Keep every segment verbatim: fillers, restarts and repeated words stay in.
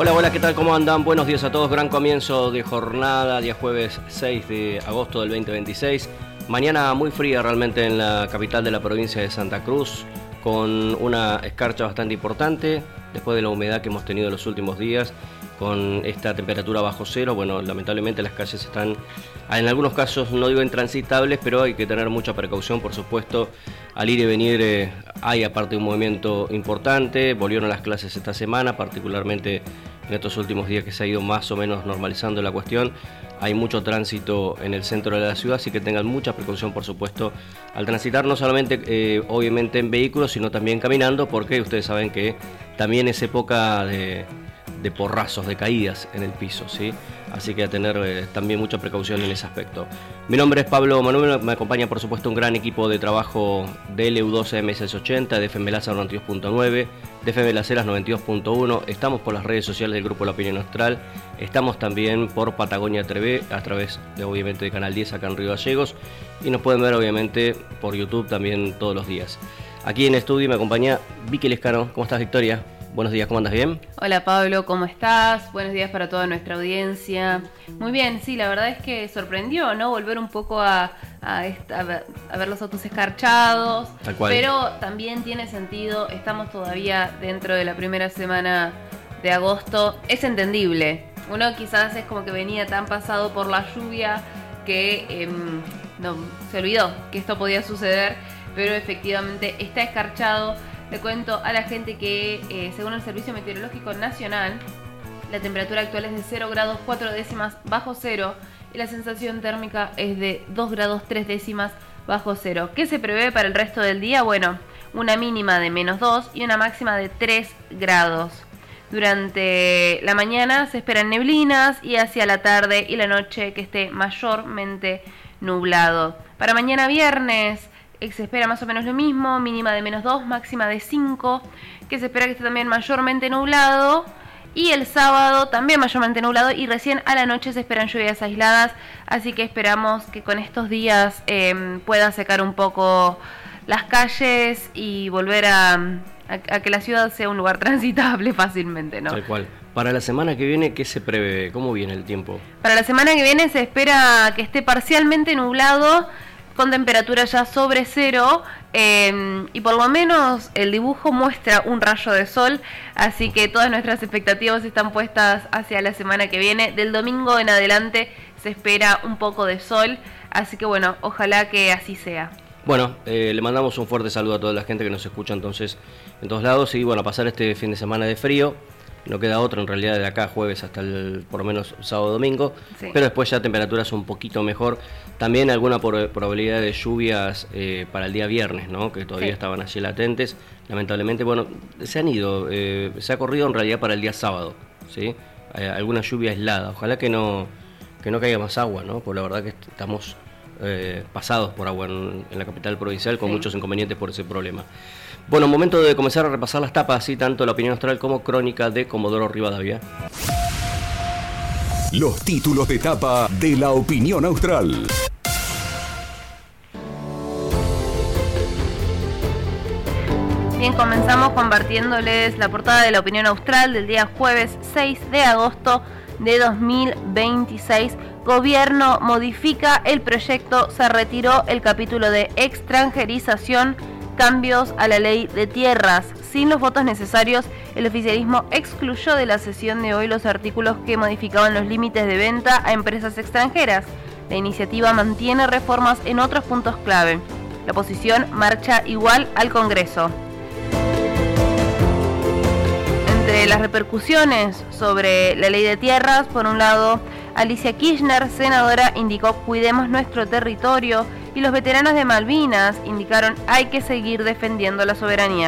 Hola, hola, ¿qué tal? ¿Cómo andan? Buenos días a todos. Gran comienzo de jornada, día jueves seis de agosto del veinte veintiséis. Mañana muy fría realmente en la capital de la provincia de Santa Cruz, con una escarcha bastante importante después de la humedad que hemos tenido en los últimos días. Con esta temperatura bajo cero, bueno, lamentablemente las calles están, en algunos casos no digo intransitables, pero hay que tener mucha precaución, por supuesto. Al ir y venir eh, hay aparte un movimiento importante. Volvieron las clases esta semana, particularmente en estos últimos días que se ha ido más o menos normalizando la cuestión. Hay mucho tránsito en el centro de la ciudad, así que tengan mucha precaución, por supuesto, al transitar, no solamente eh, obviamente en vehículos, sino también caminando, porque ustedes saben que también es época de... de porrazos, de caídas en el piso, ¿sí? Así que a tener eh, también mucha precaución en ese aspecto. Mi nombre es Pablo Manuel, me acompaña por supuesto un gran equipo de trabajo de L U doce M S ochenta, de F M Láser noventa y dos punto nueve, de F M Láseras noventa y dos punto uno. Estamos por las redes sociales del Grupo La Opinión Austral, estamos también por Patagonia T V, a través de obviamente de Canal diez acá en Río Gallegos, y nos pueden ver obviamente por YouTube también todos los días. Aquí en el estudio me acompaña Vicky Lescano. ¿Cómo estás, Victoria? Buenos días, ¿cómo andas? ¿Bien? Hola Pablo, ¿cómo estás? Buenos días para toda nuestra audiencia. Muy bien, sí, la verdad es que sorprendió, ¿no? Volver un poco a, a, esta, a, ver, a ver los autos escarchados. Tal cual. Pero también tiene sentido, estamos todavía dentro de la primera semana de agosto. Es entendible. Uno quizás es como que venía tan pasado por la lluvia que eh, no, se olvidó que esto podía suceder, pero efectivamente está escarchado. Le cuento a la gente que, eh, según el Servicio Meteorológico Nacional, la temperatura actual es de cero grados cuatro décimas bajo cero y la sensación térmica es de dos grados tres décimas bajo cero. ¿Qué se prevé para el resto del día? Bueno, una mínima de menos dos y una máxima de tres grados. Durante la mañana se esperan neblinas y hacia la tarde y la noche que esté mayormente nublado. Para mañana viernes se espera más o menos lo mismo, mínima de menos dos, máxima de cinco, que se espera que esté también mayormente nublado, y el sábado también mayormente nublado, y recién a la noche se esperan lluvias aisladas, así que esperamos que con estos días eh, pueda secar un poco las calles y volver a, a, a que la ciudad sea un lugar transitable fácilmente, ¿no? Tal cual. Para la semana que viene, ¿qué se prevé? ¿Cómo viene el tiempo? Para la semana que viene se espera que esté parcialmente nublado, con temperatura ya sobre cero, eh, y por lo menos el dibujo muestra un rayo de sol, así que todas nuestras expectativas están puestas hacia la semana que viene. Del domingo en adelante se espera un poco de sol, así que bueno, ojalá que así sea. Bueno, eh, le mandamos un fuerte saludo a toda la gente que nos escucha entonces en todos lados, y bueno, a pasar este fin de semana de frío. No queda otro en realidad de acá jueves hasta el por lo menos sábado domingo, sí. Pero después ya temperaturas un poquito mejor. También alguna por, probabilidad de lluvias eh, para el día viernes, ¿no? Que todavía sí. estaban allí latentes. Lamentablemente, bueno, se han ido, eh, se ha corrido en realidad para el día sábado, ¿sí? Eh, alguna lluvia aislada. Ojalá que no que no caiga más agua, ¿no? Porque la verdad que estamos eh, pasados por agua en, en la capital provincial con sí. muchos inconvenientes por ese problema. Bueno, momento de comenzar a repasar las tapas, así tanto La Opinión Austral como Crónica de Comodoro Rivadavia. Los títulos de tapa de La Opinión Austral. Bien, comenzamos compartiéndoles la portada de La Opinión Austral del día jueves seis de agosto de dos mil veintiséis. Gobierno modifica el proyecto, se retiró el capítulo de extranjerización. Cambios a la ley de tierras. Sin los votos necesarios, el oficialismo excluyó de la sesión de hoy los artículos que modificaban los límites de venta a empresas extranjeras. La iniciativa mantiene reformas en otros puntos clave. La oposición marcha igual al Congreso. Entre las repercusiones sobre la ley de tierras, por un lado, Alicia Kirchner, senadora, indicó cuidemos nuestro territorio, y los veteranos de Malvinas indicaron hay que seguir defendiendo la soberanía.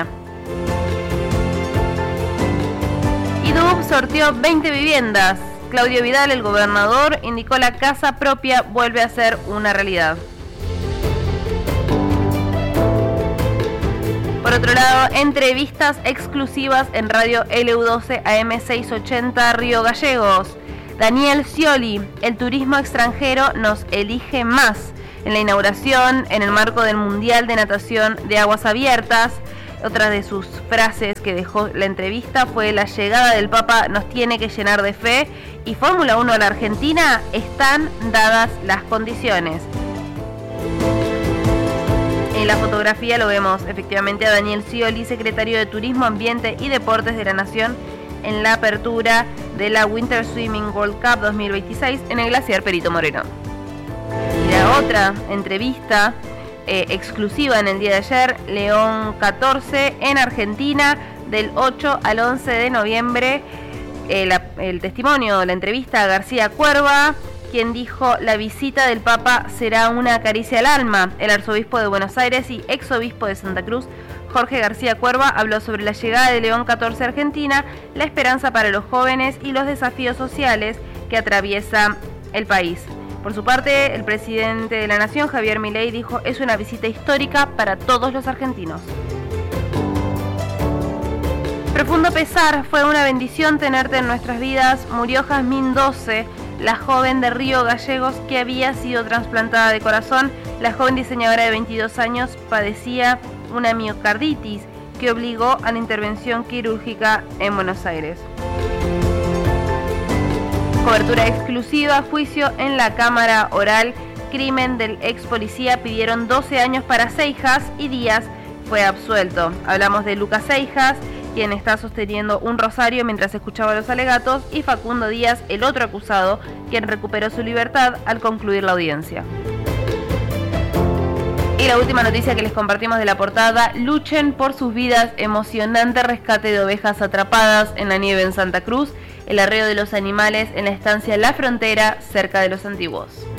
I D U B sorteó veinte viviendas. Claudio Vidal, el gobernador, indicó la casa propia vuelve a ser una realidad. Por otro lado, entrevistas exclusivas en radio L U doce A M seiscientos ochenta Río Gallegos. Daniel Scioli, el turismo extranjero nos elige más. En la inauguración, en el marco del Mundial de Natación de Aguas Abiertas, Otra de sus frases que dejó la entrevista fue: la llegada del Papa nos tiene que llenar de fe y Fórmula uno a la Argentina están dadas las condiciones. En la fotografía lo vemos efectivamente a Daniel Scioli, secretario de Turismo, Ambiente y Deportes de la Nación, en la apertura de la Winter Swimming World Cup dos mil veintiséis en el glaciar Perito Moreno. Y la otra entrevista eh, exclusiva en el día de ayer, León catorce en Argentina, del ocho al once de noviembre, eh, la, el testimonio, la entrevista a García Cuerva, quien dijo: la visita del Papa será una caricia al alma. El arzobispo de Buenos Aires y exobispo de Santa Cruz, Jorge García Cuerva, habló sobre la llegada de León catorce a Argentina, la esperanza para los jóvenes y los desafíos sociales que atraviesa el país. Por su parte, el presidente de la Nación, Javier Milei, dijo: es una visita histórica para todos los argentinos. Profundo pesar, fue una bendición tenerte en nuestras vidas. Murió Jazmín Doce, la joven de Río Gallegos que había sido trasplantada de corazón. La joven diseñadora de veintidós años padecía una miocarditis que obligó a la intervención quirúrgica en Buenos Aires. Cobertura exclusiva, juicio en la Cámara Oral, crimen del ex policía, pidieron doce años para Seijas y Díaz fue absuelto. Hablamos de Lucas Seijas, quien está sosteniendo un rosario mientras escuchaba los alegatos, y Facundo Díaz, el otro acusado, quien recuperó su libertad al concluir la audiencia. Y la última noticia que les compartimos de la portada: luchen por sus vidas, emocionante rescate de ovejas atrapadas en la nieve en Santa Cruz, el arreo de los animales en la estancia La Frontera, cerca de Los Antiguos.